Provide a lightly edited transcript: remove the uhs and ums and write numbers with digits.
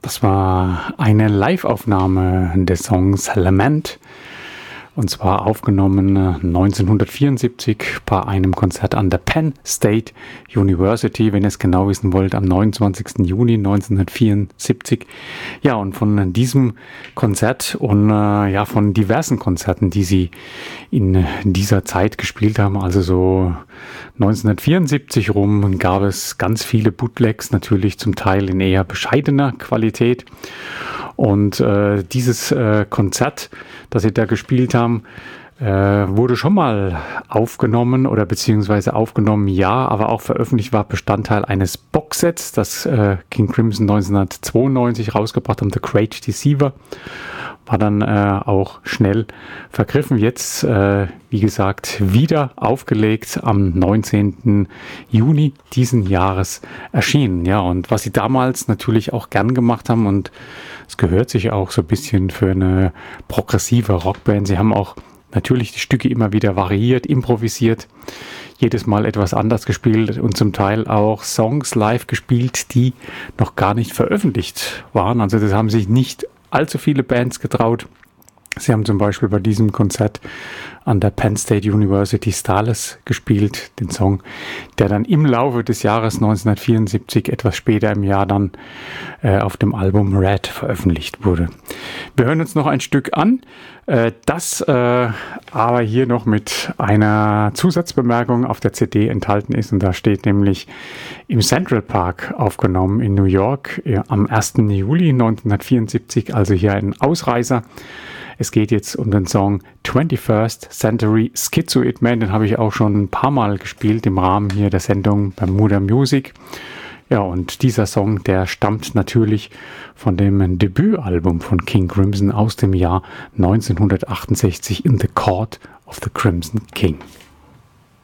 Das war eine Live-Aufnahme des Songs Lament. Und zwar aufgenommen 1974 bei einem Konzert an der Penn State University, wenn ihr es genau wissen wollt, am 29. Juni 1974. Ja, und von diesem Konzert und von diversen Konzerten, die sie in dieser Zeit gespielt haben, also so 1974 rum, gab es ganz viele Bootlegs, natürlich zum Teil in eher bescheidener Qualität. Und dieses Konzert, das sie da gespielt haben, wurde schon mal aufgenommen oder beziehungsweise aufgenommen, ja, aber auch veröffentlicht, war Bestandteil eines Boxsets, das King Crimson 1992 rausgebracht haben, The Great Deceiver. War dann auch schnell vergriffen. Jetzt, wie gesagt, wieder aufgelegt am 19. Juni diesen Jahres erschienen. Ja, und was sie damals natürlich auch gern gemacht haben, und es gehört sich auch so ein bisschen für eine progressive Rockband. Sie haben auch natürlich die Stücke immer wieder variiert, improvisiert, jedes Mal etwas anders gespielt und zum Teil auch Songs live gespielt, die noch gar nicht veröffentlicht waren. Also das haben sich nicht allzu viele Bands getraut. Sie haben zum Beispiel bei diesem Konzert an der Penn State University Starless gespielt, den Song, der dann im Laufe des Jahres 1974, etwas später im Jahr dann auf dem Album Red veröffentlicht wurde. Wir hören uns noch ein Stück an, das aber hier noch mit einer Zusatzbemerkung auf der CD enthalten ist, und da steht nämlich im Central Park aufgenommen in New York am 1. Juli 1974, also hier ein Ausreißer. Es geht jetzt um den Song 21st Century Schizoid Man, den habe ich auch schon ein paar Mal gespielt im Rahmen hier der Sendung Bermuda Music. Ja, und dieser Song, der stammt natürlich von dem Debütalbum von King Crimson aus dem Jahr 1968, In the Court of the Crimson King.